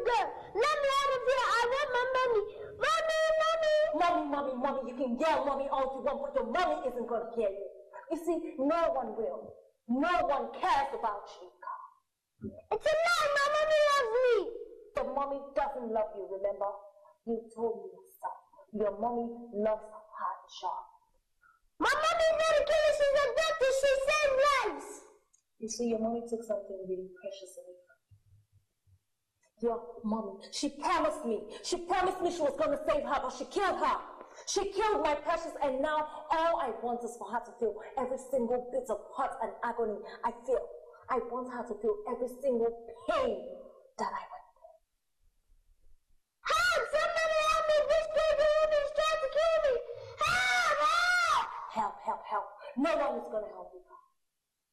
girl. Let me out of here. I want my mommy. Mommy, mommy. Mommy, mommy, mommy. You can yell mommy all you want, but your mommy isn't going to hear you. You see, no one will. No one cares about you. It's a lie. My mommy loves me. Your mommy doesn't love you, remember? You told me yourself. Your mommy loves hard job. My mommy's not a killer. She's a doctor. She saves lives. You see, your mommy took something really precious away from you. Your mommy, she promised me she was going to save her, but she killed her. She killed my precious, and now all I want is for her to feel every single bit of hurt and agony I feel. I want her to feel every single pain that I went through. Help! Somebody help me! This crazy woman is trying to kill me! Help! Help! Help, help, help. No one is going to help you.